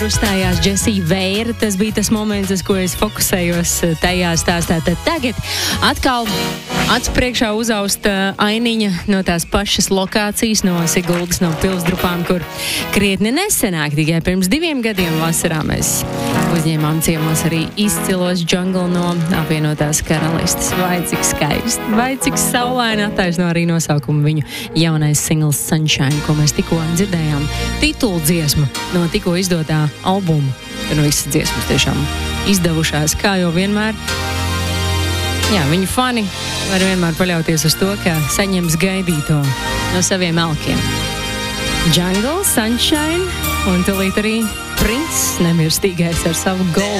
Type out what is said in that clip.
Uzstājās Jesija Veira, tas bija tas moments, uz ko es fokusējos tajā stāstā. Tad tagad atkal acu priekšā uzaust ainiņa no tās pašas lokācijas, no Siguldas, no Pilsdrupām, kur krietni nesenāk, tikai pirms 2 gadiem vasarā mēs uzņēmām ciemos arī izcilos Jungle no apvienotās karalistes. Vai cik skaisti, vai cik saulaini attaisno arī nosaukumu viņu jaunais singls Sunshine, ko mēs tikko dzirdējām. Titulu dziesmu no tikko izdotā albumu. Tur visas dziesmas tiešām izdevušās, kā jau vienmēr. Jā, viņu fani var vienmēr paļauties uz to, ka saņems gaidīto no saviem elkiem. Jungle, Sunshine un tūlīt arī Prince nemirstīgais ar savu Gold.